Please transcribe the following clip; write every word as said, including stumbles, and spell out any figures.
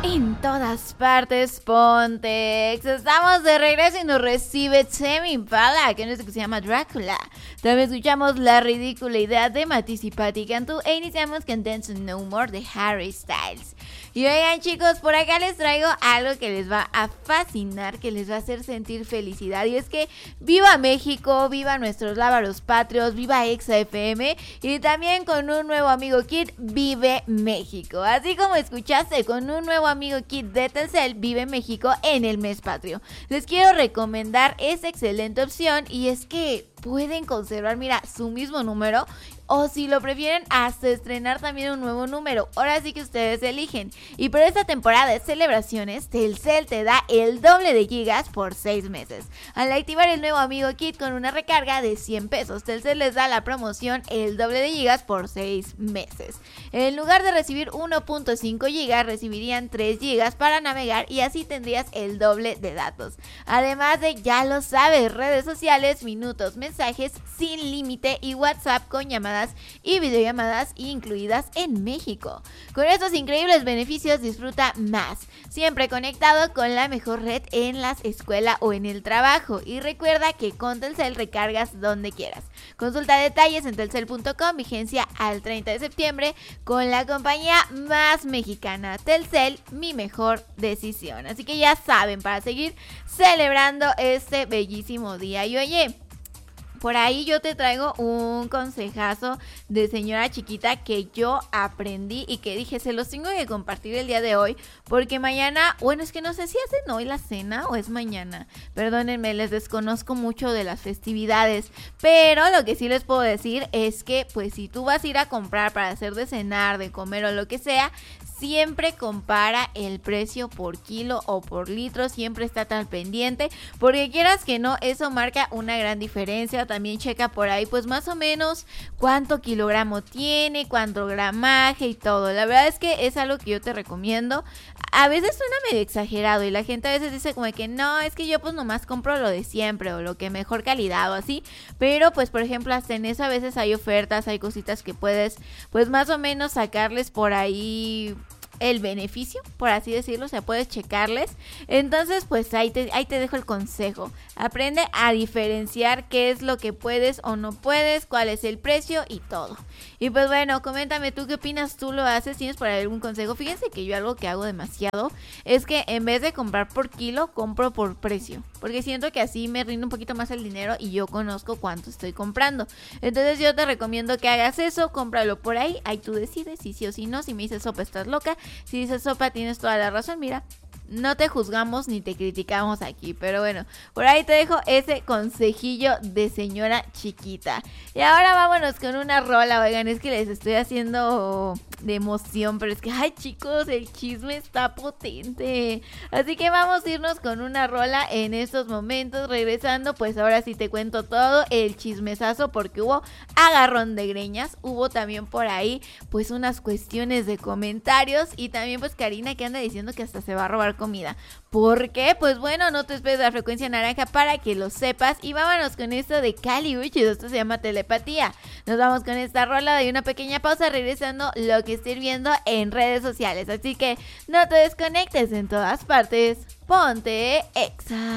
En todas partes, Pontex. Estamos de regreso y nos recibe Tame Impala, que no es que se llama Drácula. También escuchamos La ridícula idea de Matisse y Patti Cantú e iniciamos con Dance No More de Harry Styles. Y oigan, chicos, por acá les traigo algo que les va a fascinar, que les va a hacer sentir felicidad. Y es que viva México, viva nuestros lábaros patrios, viva Exa F M y también con un nuevo amigo kit, Vive México. Así como escuchaste, con un nuevo amigo kit de Telcel, Vive México en el mes patrio. Les quiero recomendar esta excelente opción y es que pueden conservar, mira, su mismo número o si lo prefieren hasta estrenar también un nuevo número. Ahora sí que ustedes eligen. Y por esta temporada de celebraciones, Telcel te da el doble de gigas por seis meses. Al activar el nuevo amigo kit con una recarga de cien pesos, Telcel les da la promoción el doble de gigas por seis meses. En lugar de recibir uno punto cinco gigas, recibirían tres gigas para navegar y así tendrías el doble de datos. Además de, ya lo sabes, redes sociales, minutos, mensajes sin límite y WhatsApp con llamadas y videollamadas incluidas en México. Con estos increíbles beneficios disfruta más, siempre conectado con la mejor red en la escuela o en el trabajo. Y recuerda que con Telcel recargas donde quieras. Consulta detalles en telcel punto com, vigencia al treinta de septiembre con la compañía más mexicana. Telcel, mi mejor decisión. Así que ya saben, para seguir celebrando este bellísimo día. Y oye, por ahí yo te traigo un consejazo de señora chiquita que yo aprendí y que dije, se los tengo que compartir el día de hoy, porque mañana, bueno, es que no sé si hacen hoy la cena o es mañana, perdónenme, les desconozco mucho de las festividades, pero lo que sí les puedo decir es que, pues, si tú vas a ir a comprar para hacer de cenar, de comer o lo que sea, siempre compara el precio por kilo o por litro, siempre está al pendiente, porque quieras que no, eso marca una gran diferencia. También checa por ahí, pues más o menos cuánto kilogramo tiene, cuánto gramaje y todo. La verdad es que es algo que yo te recomiendo. A veces suena medio exagerado y la gente a veces dice como que no, es que yo pues nomás compro lo de siempre o lo que mejor calidad o así, pero pues por ejemplo hasta en eso a veces hay ofertas, hay cositas que puedes pues más o menos sacarles por ahí el beneficio, por así decirlo, o sea, puedes checarles. Entonces, pues ahí te, ahí te dejo el consejo. Aprende a diferenciar qué es lo que puedes o no puedes, cuál es el precio y todo. Y pues bueno, coméntame tú qué opinas, tú lo haces, tienes por ahí algún consejo. Fíjense que yo algo que hago demasiado es que en vez de comprar por kilo, compro por precio, porque siento que así me rinde un poquito más el dinero y yo conozco cuánto estoy comprando. Entonces yo te recomiendo que hagas eso, cómpralo por ahí, ahí tú decides si sí o si no. Si me dices sopa, estás loca. Si dices sopa, tienes toda la razón, mira. No te juzgamos ni te criticamos aquí, pero bueno, por ahí te dejo ese consejillo de señora chiquita. Y ahora vámonos con una rola, oigan, es que les estoy haciendo de emoción, pero es que, ay chicos, el chisme está potente. Así que vamos a irnos con una rola en estos momentos. Regresando, pues ahora sí te cuento todo el chismesazo, porque hubo agarrón de greñas, hubo también por ahí pues unas cuestiones de comentarios y también pues Karina que anda diciendo que hasta se va a robar comida. ¿Por qué? Pues bueno, no te esperes la frecuencia naranja para que lo sepas. Y vámonos con esto de Kali Uchis. Esto se llama Telepatía. Nos vamos con esta rola de una pequeña pausa, regresando lo que estés viendo en redes sociales. Así que no te desconectes, en todas partes ponte Exa.